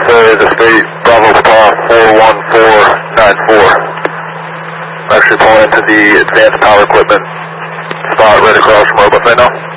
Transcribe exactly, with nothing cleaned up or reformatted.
Area the state, Bravo Papa four one four nine four. I'm actually pulling into the advanced power equipment spot right across from Robust right now.